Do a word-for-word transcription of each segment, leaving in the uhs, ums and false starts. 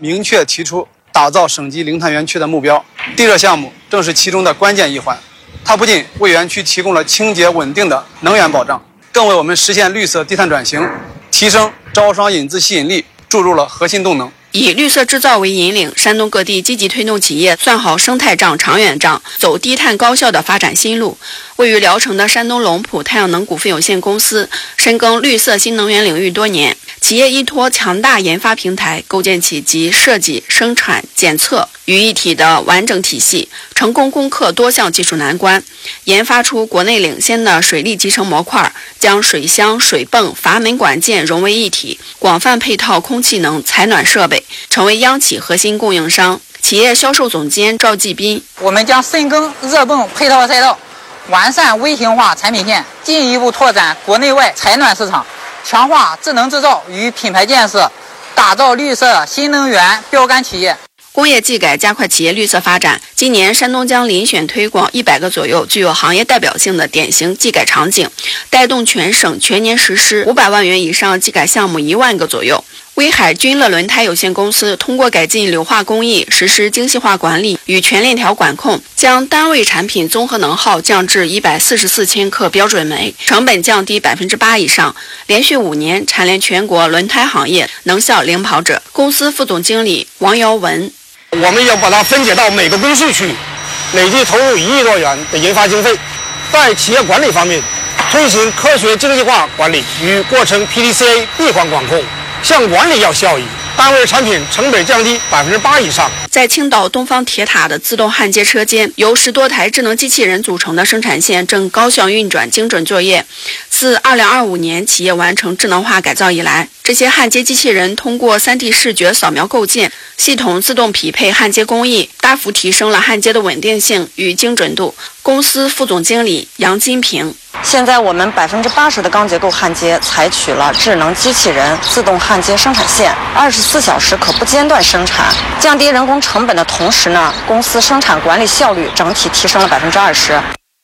明确提出打造省级零碳园区的目标。地热项目正是其中的关键一环，它不仅为园区提供了清洁稳定的能源保障，更为我们实现绿色低碳转型、提升招商引资吸引力注入了核心动能。 以绿色制造为引领，山东各地积极推动企业算好生态账、长远账，走低碳高效的发展新路。位于聊城的山东龙普太阳能股份有限公司深耕绿色新能源领域多年，企业依托强大研发平台，构建起集设计、生产、检测于一体的完整体系，成功攻克多项技术难关，研发出国内领先的水利集成模块，将水箱、水泵、阀门管件融为一体，广泛配套空气能、采暖设备，成为央企核心供应商。企业销售总监赵继斌： 我们将深耕热泵配套赛道，完善微型化产品线，进一步拓展国内外采暖市场，强化智能制造与品牌建设，打造绿色新能源标杆企业。 工业技改加快企业绿色发展。今年山东将遴选推广一百个左右具有行业代表性的典型技改场景，带动全省全年实施五百万元以上技改项目一万个左右。威海君乐轮胎有限公司通过改进硫化工艺，实施精细化管理与全链条管控，将单位产品综合能耗降至一百四十四千克标准煤，成本降低百分之八以上，连续五年蝉联全国轮胎行业能效领跑者。公司副总经理王尧文： 我们要把它分解到每个工序区，累计投入一亿多元的研发经费。在企业管理方面，推行科学精细化管理与过程 P D C A 闭环管控，向管理要效益，单位产品成本降低百分之八以上。 在青岛东方铁塔的自动焊接车间，由十多台智能机器人组成的生产线正高效运转精准作业。自二零二五年企业完成智能化改造以来，这些焊接机器人通过 三 D 视觉扫描构件，系统自动匹配焊接工艺，大幅提升了焊接的稳定性与精准度。公司副总经理杨金平： 现在我们百分之八十的钢结构焊接采取了智能机器人自动焊接生产线，二十四小时可不间断生产，降低人工成本的同时呢，公司生产管理效率整体提升了百分之二十。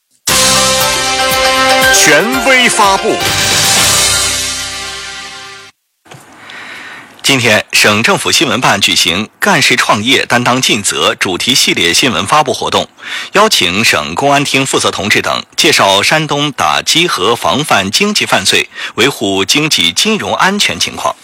权威发布。今天，省政府新闻办举行“干事创业，担当尽责”主题系列新闻发布活动，邀请省公安厅负责同志等介绍山东打击和防范经济犯罪、维护经济金融安全情况。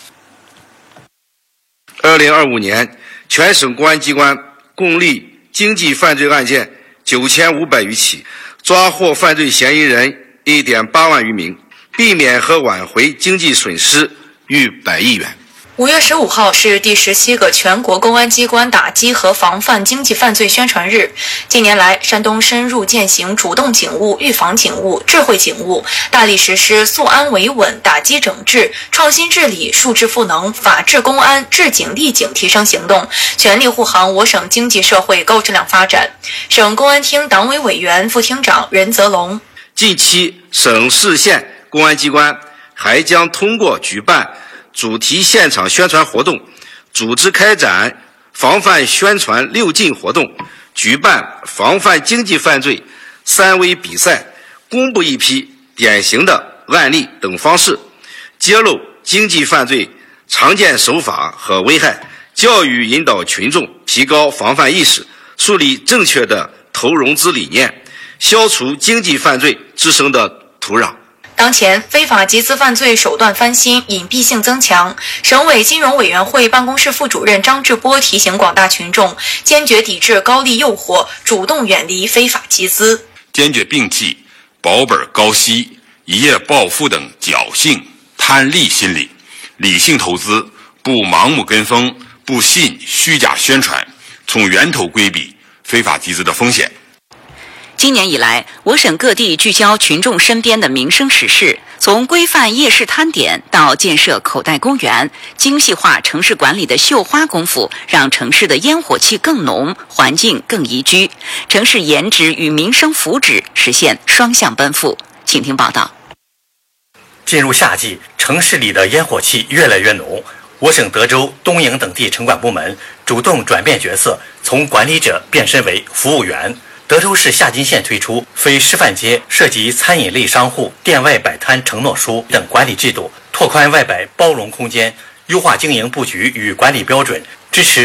二零二五年，全省公安机关共立经济犯罪案件九千五百余起，抓获犯罪嫌疑人一点八万余名，避免和挽回经济损失逾百亿元。 五月十五号是第十七个全国公安机关打击和防范经济犯罪宣传日。近年来，山东深入践行主动警务、预防警务、智慧警务，大力实施肃安维稳、打击整治、创新治理、数智赋能、法治公安、治警立警提升行动，全力护航我省经济社会高质量发展。省公安厅党委委员、副厅长任泽龙： 近期，省市县公安机关还将通过举办主题现场宣传活动，组织开展防范宣传六禁活动，举办防范经济犯罪三微比赛，公布一批典型的案例等方式，揭露经济犯罪常见手法和危害，教育引导群众提高防范意识，树立正确的投融资理念，消除经济犯罪滋生的土壤。 当前，非法集资犯罪手段翻新，隐蔽性增强。省委金融委员会办公室副主任张志波提醒广大群众，坚决抵制高利诱惑，主动远离非法集资， 坚决摒弃保本高息、一夜暴富等侥幸贪利心理，理性投资，不盲目跟风，不信虚假宣传，从源头规避非法集资的风险。 今年以来，我省各地聚焦群众身边的民生实事，从规范夜市摊点到建设口袋公园，精细化城市管理的绣花功夫，让城市的烟火气更浓，环境更宜居，城市颜值与民生福祉实现双向奔赴。请听报道。 进入夏季，城市里的烟火气越来越浓。我省德州、东营等地城管部门主动转变角色，从管理者变身为服务员。德州市夏津县推出非师范街涉及餐饮类商户店外摆摊承诺书等管理制度，拓宽外摆包容空间，优化经营布局与管理标准，支持